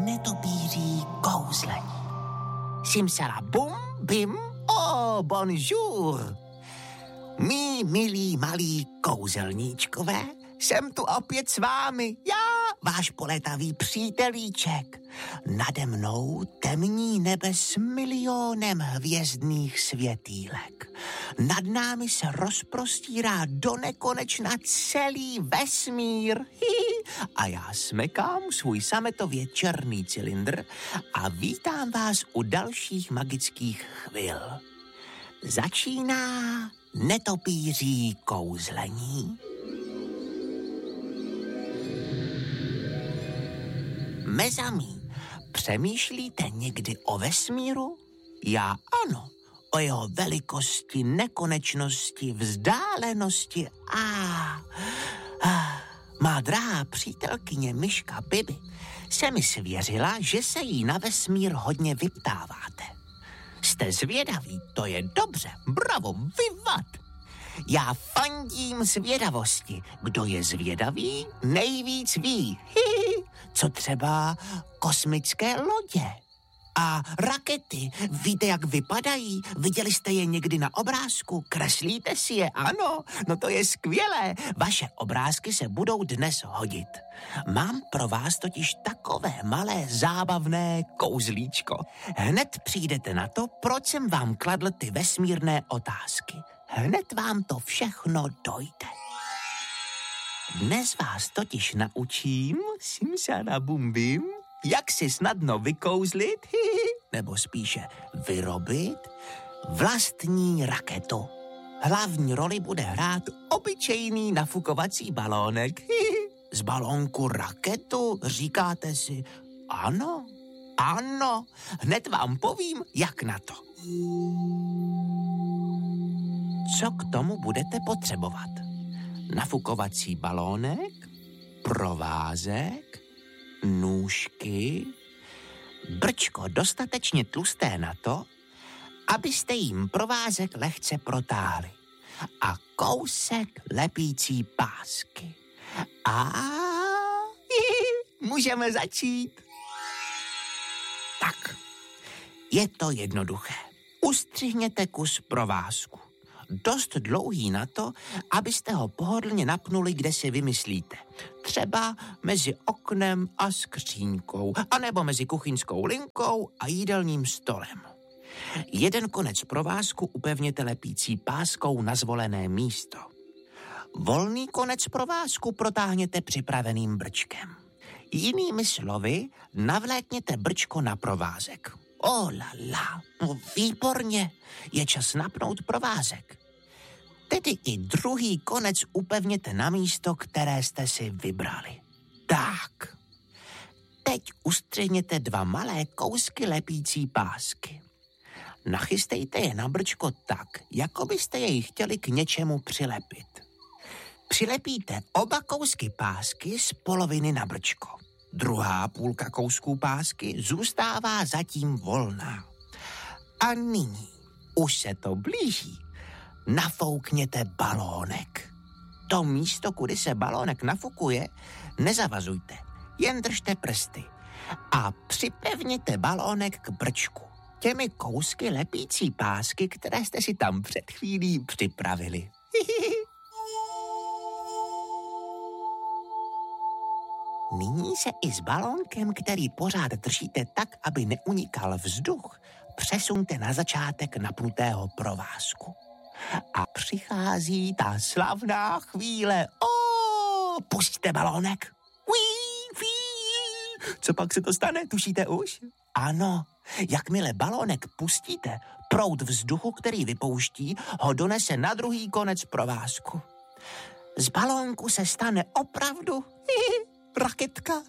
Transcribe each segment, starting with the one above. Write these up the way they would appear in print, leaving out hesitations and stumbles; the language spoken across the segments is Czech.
netopíří kouzlení. Simsala bum, bim, oh, bonjour. Mí milí malí kouzelníčkové, jsem tu opět s vámi, já, váš poletavý přítelíček. Nade mnou temní nebe s milionem hvězdných světýlek. Nad námi se rozprostírá do nekonečna celý vesmír. A já smekám svůj sametově černý cylindr a vítám vás u dalších magických chvil. Začíná netopíří kouzlení. Mezamí, přemýšlíte někdy o vesmíru? Já ano, o jeho velikosti, nekonečnosti, vzdálenosti má drahá přítelkyně Myška Bibi se mi svěřila, že se jí na vesmír hodně vyptáváte. Jste zvědaví, to je dobře, bravo, vivat! Já fandím zvědavosti. Kdo je zvědavý, nejvíc ví. Co třeba kosmické lodě a rakety. Víte, jak vypadají? Viděli jste je někdy na obrázku? Kreslíte si je? Ano, no to je skvělé. Vaše obrázky se budou dnes hodit. Mám pro vás totiž takové malé zábavné kouzlíčko. Hned přijdete na to, proč jsem vám kladl ty vesmírné otázky. Hned vám to všechno dojde. Dnes vás totiž naučím, simsana bum bim, jak si snadno vykouzlit, nebo spíše vyrobit vlastní raketu. Hlavní roli bude hrát obyčejný nafukovací balónek. Z balónku raketu, říkáte si, ano, ano, hned vám povím, jak na to. Co k tomu budete potřebovat? Nafukovací balónek, provázek, nůžky, brčko dostatečně tlusté na to, abyste jim provázek lehce protáhli a kousek lepící pásky. A můžeme začít. Tak, je to jednoduché. Ustřihněte kus provázku. Dost dlouhý na to, abyste ho pohodlně napnuli, kde si vymyslíte. Třeba mezi oknem a skříňkou, anebo mezi kuchyňskou linkou a jídelním stolem. Jeden konec provázku upevněte lepící páskou na zvolené místo. Volný konec provázku protáhněte připraveným brčkem. Jinými slovy, navlékněte brčko na provázek. Oh la la, no výborně, je čas napnout provázek. Tedy i druhý konec upevněte na místo, které jste si vybrali. Tak, teď ustřihněte 2 malé kousky lepící pásky. Nachystejte je na brčko tak, jako byste jej chtěli k něčemu přilepit. Přilepíte oba kousky pásky z poloviny na brčko. Druhá půlka kousků pásky zůstává zatím volná. A nyní už se to blíží. Nafoukněte balónek. To místo, kudy se balónek nafukuje, nezavazujte, jen držte prsty a připevněte balónek k brčku těmi kousky lepící pásky, které jste si tam před chvílí připravili. Nyní se i s balónkem, který pořád držíte tak, aby neunikal vzduch, přesuňte na začátek napnutého provázku. A přichází ta slavná chvíle. Pusťte balónek. Co pak se to stane, tušíte už? Ano, jakmile balónek pustíte, proud vzduchu, který vypouští, ho donese na druhý konec provázku. Z balónku se stane opravdu raketka.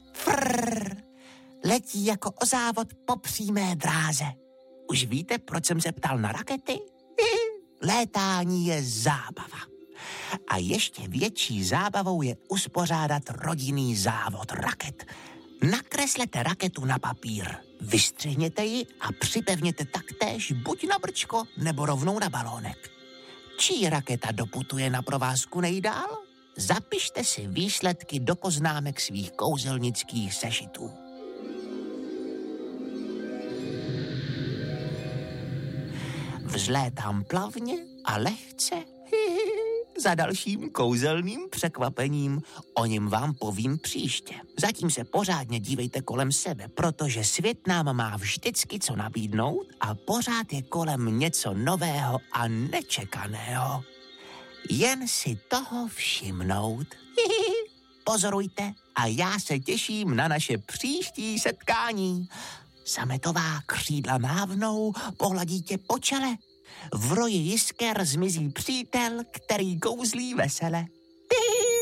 Letí jako o závod po přímé dráze. Už víte, proč jsem se ptal na rakety? Létání je zábava. A ještě větší zábavou je uspořádat rodinný závod raket. Nakreslete raketu na papír, vystřihněte ji a připevněte taktéž buď na brčko, nebo rovnou na balónek. Čí raketa doputuje na provázku nejdál? Zapište si výsledky do poznámek svých kouzelnických sešitů. Vzlétám plavně a lehce za dalším kouzelným překvapením. O něm vám povím příště. Zatím se pořádně dívejte kolem sebe, protože svět nám má vždycky co nabídnout a pořád je kolem něco nového a nečekaného. Jen si toho všimnout. Pozorujte a já se těším na naše příští setkání. Sametová křídla mávnou, pohladí tě po čele. V roji jisker zmizí přítel, který kouzlí vesele.